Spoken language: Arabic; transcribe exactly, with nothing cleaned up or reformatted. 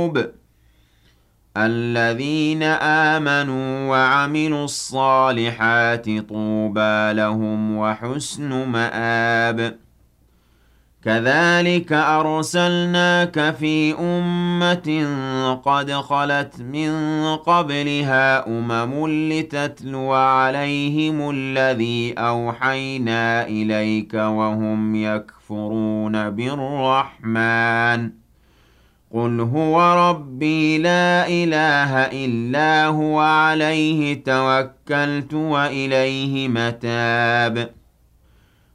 القلوب الذين آمنوا وعملوا الصالحات طوبى لهم وحسن مآب كذلك أرسلناك في أمة قد خلت من قبلها أمم لتتلو عليهم الذي أوحينا إليك وهم يكفرون بالرحمن قل هو ربي لا إله إلا هو عليه توكلت وإليه متاب